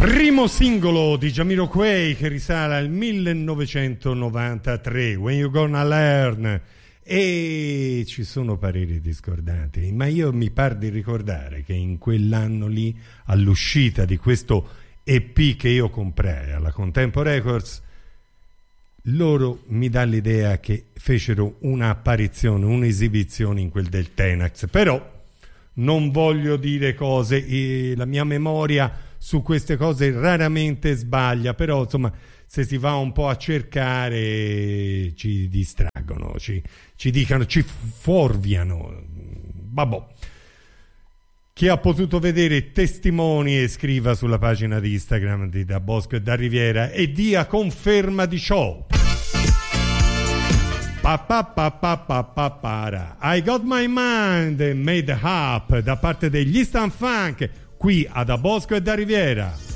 Primo singolo di Jamiroquai che risale al 1993, When You Gonna Learn, e ci sono pareri discordanti, ma io mi par di ricordare che in quell'anno lì, all'uscita di questo EP che io comprai alla Contempo Records, loro mi dà l'idea che fecero un'apparizione, un'esibizione in quel del Tenax, però non voglio dire cose, la mia memoria su queste cose raramente sbaglia, però insomma se si va un po' a cercare ci distraggono, ci dicono, ci fuorviano. Vabbè. Chi ha potuto vedere testimoni e scriva sulla pagina di Instagram di Da Bosco e Da Riviera e dia conferma di ciò. I Got My Mind Made Up da parte degli Instant Funk qui a Da Bosco e Da Riviera.